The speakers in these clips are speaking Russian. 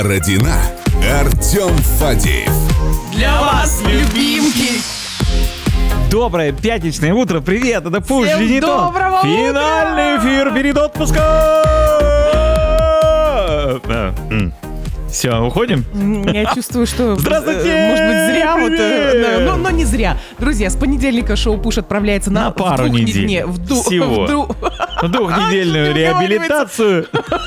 Родина, Артем Фадеев. Для вас, любимки! Доброе пятничное утро, привет, это Пуш Всем Генито. доброго утра! Финальный эфир перед отпуском. Все, уходим? Я чувствую, что... Здравствуйте! Может быть, зря Привет! но не зря. Друзья, с понедельника шоу Пуш отправляется на пару недель. Всего. Двухнедельную реабилитацию.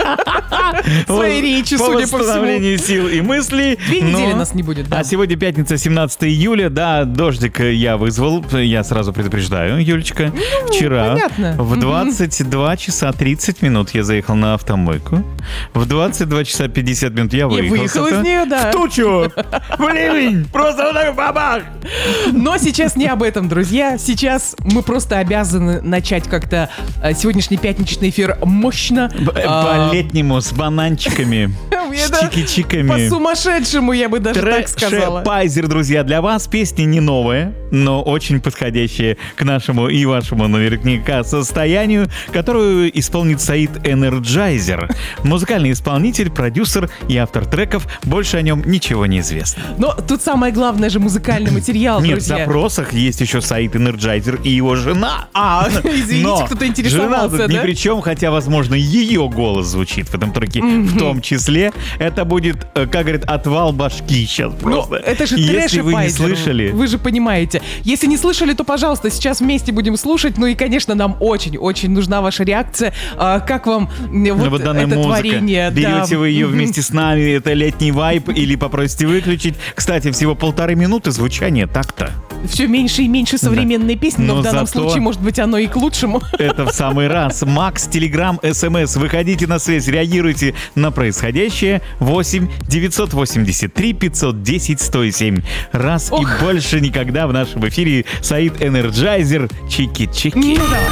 Своей речи, по судя по всему. восстановлению сил и мыслей. 2 недели нас не будет, да. А сегодня пятница, 17 июля. Да, дождик я вызвал. Я сразу предупреждаю, Юлечка. Вчера понятно. в 22 часа 30 минут я заехал на автомойку. В 22 часа 50 минут я выехал из нее, да. В тучу! В ливень! Просто вот так бабах! Но сейчас не об этом, друзья. Сейчас мы просто обязаны начать как-то сегодняшний пятничный эфир мощно. По-летнему, с бананчиками, с чики-чиками. По-сумасшедшему, я бы даже так сказала. Трэш-пайзер, друзья, для вас песня не новая, но очень подходящая к нашему и вашему наверняка состоянию, которую исполнит Саид Энерджайзер. Музыкальный исполнитель, продюсер и автор треков. Больше о нем ничего не известно. Но тут самое главное же музыкальный материал, Нет, друзья. в запросах есть еще Саид Энерджайзер и его жена. Извините, Но кто-то жена интересовался, тут ни да? при чем, хотя, возможно, ее голос звучит в этом треке в том числе. Это будет, как говорят, отвал башки сейчас Ну, просто. это же Если вы не трэш-пайзер, слышали... Вы же понимаете. Если не слышали, то, пожалуйста, сейчас вместе будем слушать. Ну и, конечно, нам очень-очень нужна ваша реакция. Как вам вот данная это музыка. творение? Берете вы ее вместе с нами, это летний вайб, или попросите выключить. Кстати, всего 1,5 минуты звучания так-то. Все меньше и меньше современной песни, но Но в данном зато- случае, может быть, оно и к лучшему. Это в самый раз. Макс, Телеграм, СМС. Выходите на связь, реагируйте на происходящее. 8 983 510 107. Раз Ох. и больше никогда в нашем эфире Саид Энерджайзер. Чики-чики. Ну давай.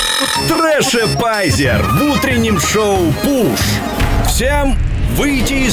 Трэш-пайзер в утреннем шоу «Пуш». Всем выйти из